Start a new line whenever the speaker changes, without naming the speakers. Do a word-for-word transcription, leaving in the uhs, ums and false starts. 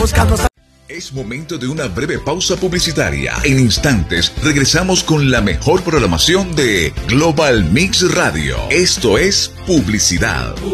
buscando.
Es momento de una breve pausa publicitaria. En instantes regresamos con la mejor programación de Global Mix Radio. Esto es Publicidad.